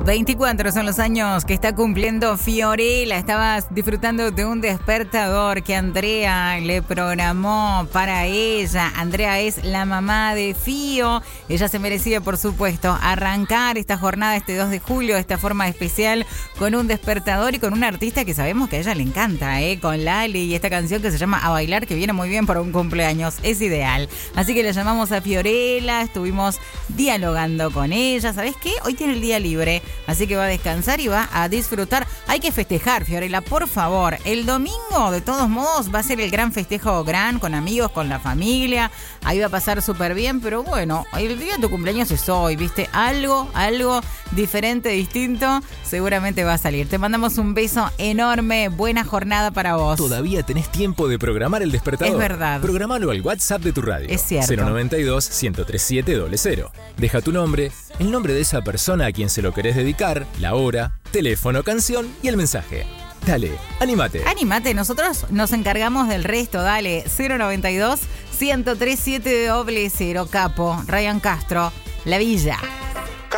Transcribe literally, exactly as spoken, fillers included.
veinticuatro son los años que está cumpliendo Fiorella. Estabas disfrutando de un despertador que Andrea le programó para ella. Andrea es la mamá de Fío. Ella se merecía, por supuesto, arrancar esta jornada este dos de julio de esta forma especial con un despertador y con una artista que sabemos que a ella le encanta, ¿eh? Con Lali y esta canción que se llama A Bailar, que viene muy bien para un cumpleaños. Es ideal. Así que le llamamos a Fiorella, estuvimos dialogando con ella. ¿Sabés qué? Hoy tiene el día libre. Así que va a descansar y va a disfrutar. Hay que festejar, Fiorella, por favor. El domingo, de todos modos, va a ser el gran festejo gran, con amigos, con la familia. Ahí va a pasar súper bien, pero bueno, el día de tu cumpleaños es hoy, ¿viste? Algo, algo diferente, distinto, seguramente va a salir. Te mandamos un beso enorme. Buena jornada para vos. Todavía tenés tiempo de programar el despertador. Es verdad. Programalo al WhatsApp de tu radio. Es cierto. cero noventa y dos, ciento treinta y siete, cero cero. Deja tu nombre, el nombre de esa persona a quien se lo querés dedicar, la hora, teléfono, canción y el mensaje. Dale, anímate. Anímate, nosotros nos encargamos del resto. Dale, cero noventa y dos, ciento treinta y siete, cero cero. Capo, Ryan Castro, La Villa.